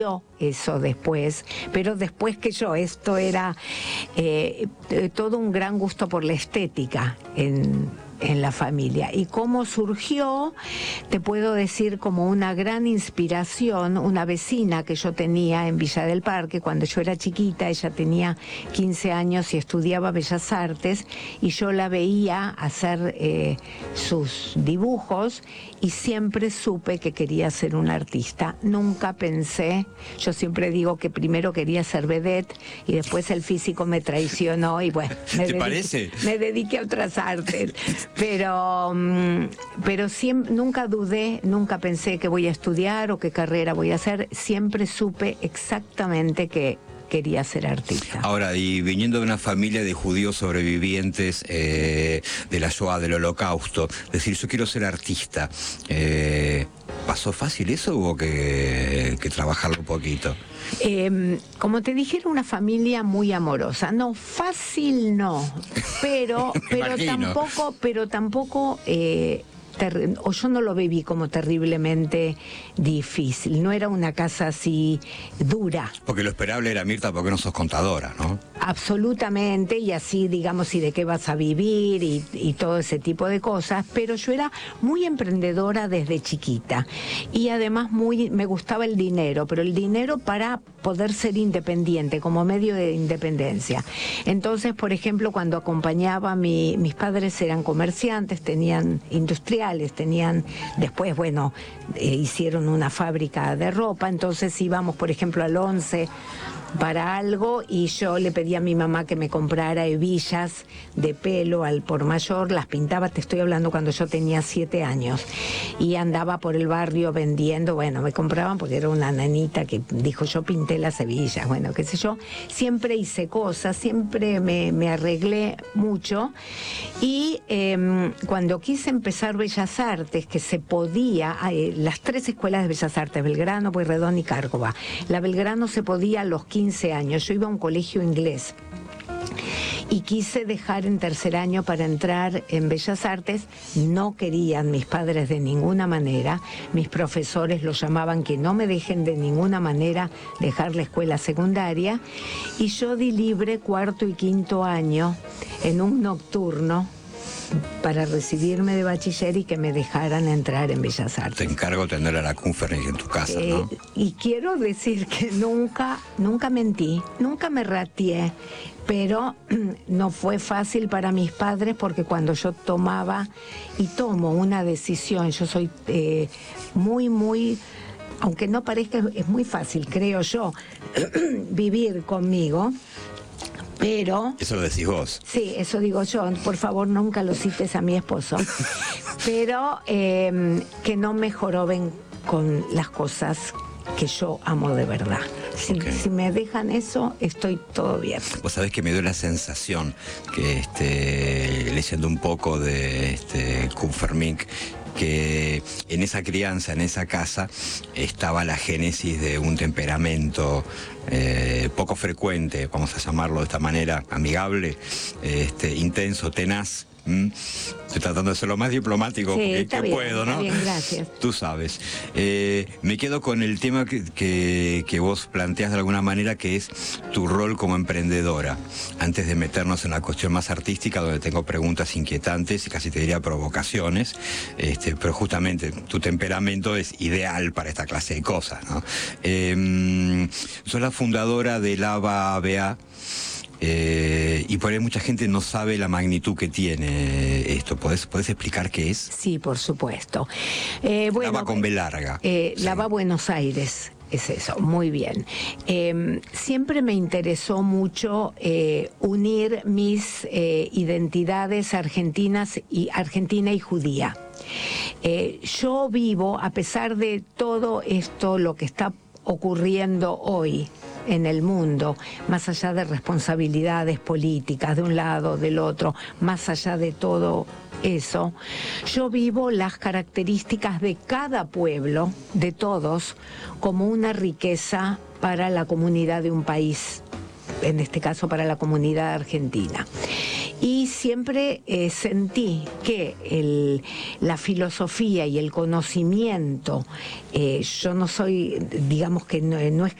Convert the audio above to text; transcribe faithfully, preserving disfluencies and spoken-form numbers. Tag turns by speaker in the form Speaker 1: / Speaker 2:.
Speaker 1: eso después, pero después que yo, esto era eh, todo un gran gusto por la estética en, en la familia. Y cómo surgió, te puedo decir, como una gran inspiración, una vecina que yo tenía en Villa del Parque, cuando yo era chiquita, ella tenía quince años y estudiaba Bellas Artes, y yo la veía hacer eh, sus dibujos, y siempre supe que quería ser una artista. Nunca pensé, yo siempre digo que primero quería ser vedette y después el físico me traicionó y bueno, me,
Speaker 2: ¿Te
Speaker 1: dediqué,
Speaker 2: parece?
Speaker 1: me dediqué a otras artes. Pero, pero siempre, nunca dudé, nunca pensé que voy a estudiar o qué carrera voy a hacer. Siempre supe exactamente que quería ser artista.
Speaker 2: Ahora, y viniendo de una familia de judíos sobrevivientes eh, de la Shoah, del Holocausto, decir, yo quiero ser artista, eh, ¿pasó fácil eso o hubo que, que trabajarlo un poquito?
Speaker 1: Eh, como te dije, era una familia muy amorosa. No, fácil no, pero, pero tampoco, pero tampoco... Eh, Ter- o yo no lo viví como terriblemente difícil, no era una casa así dura.
Speaker 2: Porque lo esperable era, Mirta, porque no sos contadora, ¿no?
Speaker 1: Absolutamente, y así, digamos, y de qué vas a vivir y, y todo ese tipo de cosas, pero yo era muy emprendedora desde chiquita y además muy me gustaba el dinero, pero el dinero para poder ser independiente, como medio de independencia. Entonces, por ejemplo, cuando acompañaba a mi, mis padres eran comerciantes, tenían industriales, tenían, después, bueno, eh, hicieron una fábrica de ropa, entonces íbamos, por ejemplo, al once para algo y yo le pedí a mi mamá que me comprara hebillas de pelo al por mayor, las pintaba, te estoy hablando cuando yo tenía siete años, y andaba por el barrio vendiendo, bueno, me compraban porque era una nanita que dijo, yo pinté las hebillas, bueno, qué sé yo, siempre hice cosas, siempre me, me arreglé mucho, y eh, cuando quise empezar Bellas Artes, que se podía, eh, las tres escuelas de Bellas Artes, Belgrano, Pueyrredón y Córdoba, la Belgrano se podía a los quince años, yo iba a un colegio inglés y quise dejar en tercer año para entrar en Bellas Artes, no querían mis padres de ninguna manera, mis profesores lo llamaban que no me dejen de ninguna manera dejar la escuela secundaria, y yo di libre cuarto y quinto año en un nocturno para recibirme de bachiller y que me dejaran entrar en Bellas Artes.
Speaker 2: Te encargo tener a la Kunfernig en tu casa,
Speaker 1: eh,
Speaker 2: ¿no?
Speaker 1: Y quiero decir que nunca, nunca mentí, nunca me rateé, pero no fue fácil para mis padres porque cuando yo tomaba y tomo una decisión, yo soy eh, muy, muy... aunque no parezca, es muy fácil, creo yo, vivir conmigo. Pero...
Speaker 2: Eso lo decís vos.
Speaker 1: Sí, eso digo yo. Por favor, nunca lo cites a mi esposo. Pero eh, que no me joroben con las cosas que yo amo de verdad. Si, okay. si me dejan eso, estoy todo bien.
Speaker 2: Vos sabés que me dio la sensación que, este, leyendo un poco de este, Kunfernig, que en esa crianza, en esa casa, estaba la génesis de un temperamento eh, poco frecuente, vamos a llamarlo de esta manera, amigable, este, intenso, tenaz. ¿Mm? Estoy tratando de ser lo más diplomático
Speaker 1: sí,
Speaker 2: que, que
Speaker 1: bien,
Speaker 2: puedo, ¿no?
Speaker 1: Bien, gracias.
Speaker 2: Tú sabes. Eh, me quedo con el tema que, que, que vos planteas de alguna manera, que es tu rol como emprendedora. Antes de meternos en la cuestión más artística, donde tengo preguntas inquietantes y casi te diría provocaciones, este, pero justamente tu temperamento es ideal para esta clase de cosas, ¿no? Eh, sos la fundadora del A B A B A. Eh, y por ahí mucha gente no sabe la magnitud que tiene esto. ¿Podés, podés explicar qué es?
Speaker 1: Sí, por supuesto. Eh, bueno,
Speaker 2: la va con B larga.
Speaker 1: Eh,
Speaker 2: sí.
Speaker 1: La va a Buenos Aires. Es eso, muy bien. Eh, siempre me interesó mucho eh, unir mis eh, identidades argentinas y argentina y judía. Eh, yo vivo, a pesar de todo esto, lo que está ocurriendo hoy en el mundo, más allá de responsabilidades políticas de un lado, del otro, más allá de todo eso, yo vivo las características de cada pueblo, de todos, como una riqueza para la comunidad de un país, en este caso para la comunidad argentina. y siempre eh, sentí que el, la filosofía y el conocimiento, eh, yo no soy, digamos que no, no es